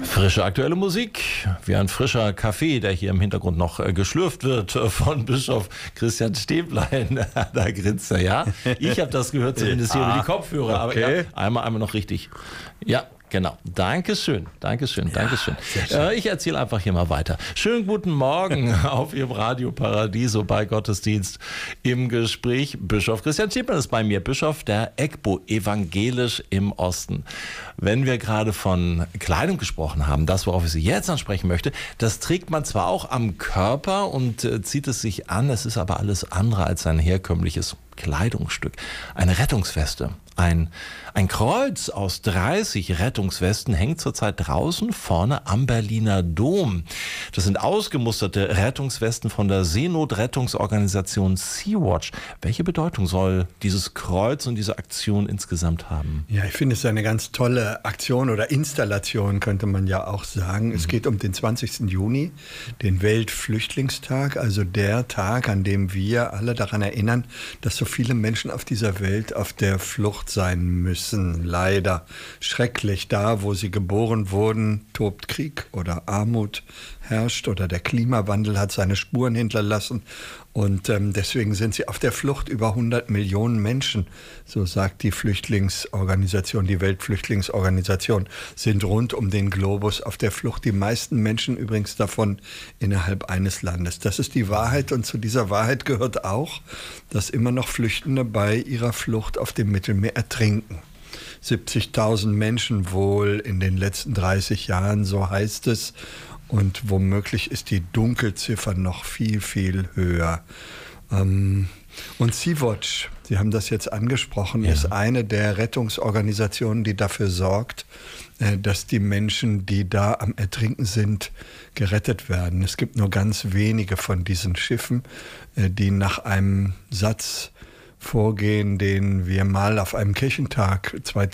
Frische aktuelle Musik, wie ein frischer Kaffee, der hier im Hintergrund noch geschlürft wird von Bischof Christian Stäblein. Da grinst er, ja. Ich habe das gehört, zumindest hier über die Kopfhörer. Okay. Aber ja, einmal noch richtig. Ja. Genau. Dankeschön. Ich erzähle einfach hier mal weiter. Schönen guten Morgen auf Ihrem Radio Paradiso bei Gottesdienst im Gespräch. Bischof Christian Stäblein ist bei mir, Bischof der EGBO, evangelisch im Osten. Wenn wir gerade von Kleidung gesprochen haben, das, worauf ich Sie jetzt ansprechen möchte, das trägt man zwar auch am Körper und zieht es sich an, es ist aber alles andere als ein herkömmliches Kleidungsstück. Eine Rettungsweste. Ein Kreuz aus 30 Rettungswesten hängt zurzeit draußen vorne am Berliner Dom. Das sind ausgemusterte Rettungswesten von der Seenotrettungsorganisation Sea-Watch. Welche Bedeutung soll dieses Kreuz und diese Aktion insgesamt haben? Ja, ich finde es eine ganz tolle Aktion oder Installation, könnte man ja auch sagen. Es geht um den 20. Juni, den Weltflüchtlingstag, also der Tag, an dem wir alle daran erinnern, dass so viele Menschen auf dieser Welt auf der Flucht sein müssen. Leider schrecklich. Da, wo sie geboren wurden, tobt Krieg oder Armut herrscht oder der Klimawandel hat seine Spuren hinterlassen. Und deswegen sind sie auf der Flucht. Über 100 Millionen Menschen, so sagt die Flüchtlingsorganisation, die Weltflüchtlingsorganisation, sind rund um den Globus auf der Flucht. Die meisten Menschen übrigens davon innerhalb eines Landes. Das ist die Wahrheit und zu dieser Wahrheit gehört auch, dass immer noch Flüchtende bei ihrer Flucht auf dem Mittelmeer ertrinken. 70.000 Menschen wohl in den letzten 30 Jahren, so heißt es. Und womöglich ist die Dunkelziffer noch viel, viel höher. Und Sea-Watch, Sie haben das jetzt angesprochen, ist eine der Rettungsorganisationen, die dafür sorgt, dass die Menschen, die da am Ertrinken sind, gerettet werden. Es gibt nur ganz wenige von diesen Schiffen, die nach einem Satz vorgehen, den wir mal auf einem Kirchentag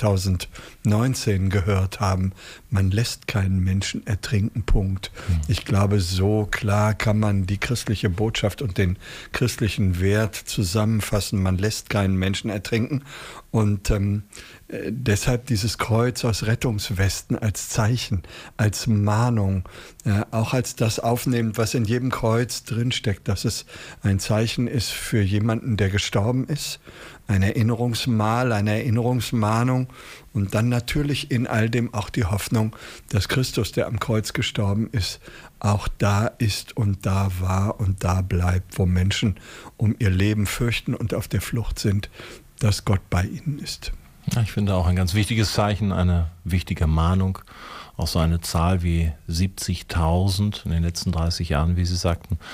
2019 gehört haben. Man lässt keinen Menschen ertrinken, Punkt. Ich glaube, so klar kann man die christliche Botschaft und den christlichen Wert zusammenfassen. Man lässt keinen Menschen ertrinken. Und deshalb dieses Kreuz aus Rettungswesten als Zeichen, als Mahnung, auch als das aufnehmend, was in jedem Kreuz drinsteckt, dass es ein Zeichen ist für jemanden, der gestorben ist, ein Erinnerungsmal, eine Erinnerungsmahnung und dann natürlich in all dem auch die Hoffnung, dass Christus, der am Kreuz gestorben ist, auch da ist und da war und da bleibt, wo Menschen um ihr Leben fürchten und auf der Flucht sind, dass Gott bei ihnen ist. Ja, ich finde auch ein ganz wichtiges Zeichen, eine wichtige Mahnung. Auch so eine Zahl wie 70.000 in den letzten 30 Jahren, wie Sie sagten,